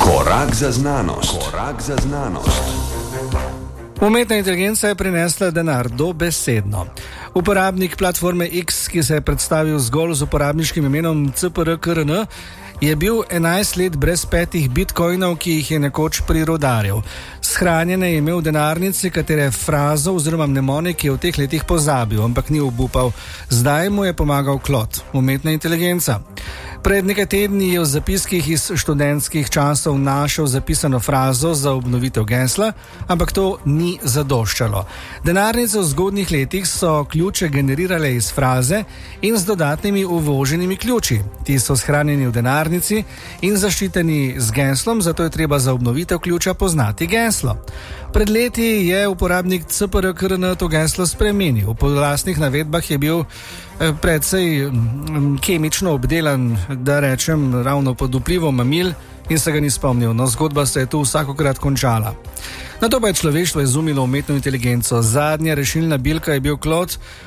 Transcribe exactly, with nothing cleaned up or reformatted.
Korak za znanost. Korak za znanost. Umetna inteligenca je prinesla denar dobesedno. Uporabnik platforme X, ki se je predstavil zgolj z uporabniškim imenom C P R K R N, je bil enajst let brez petih bitcoinov, ki jih je nekoč prirodaril. Shranjene je imel v denarnici, katere frazo oziroma mnemonik je v teh letih pozabil, ampak ni obupal. Zdaj mu je pomagal Klot, umetna inteligenca. Pred nekaj tedni je v zapiskih iz študentskih časov našel zapisano frazo za obnovitev gesla, ampak to ni zadoščalo. Denarnice v zgodnjih letih so ključe generirale iz fraze in z dodatnimi uvoženimi ključi. Ti so shranjeni v denarnici in zaščiteni z geslom, zato je treba za obnovitev ključa poznati geslo. Pred leti je uporabnik C P R K R N to geslo spremenil. Po lastnih navedbah je bil precej kemično obdelan, da rečem, ravno pod vplivom mamil in se ga ni spomnil. No, zgodba se je tu vsakokrat končala. Nato pa je človeštvo izumilo umetno inteligenco. Zadnja rešilna bilka je bil Klot,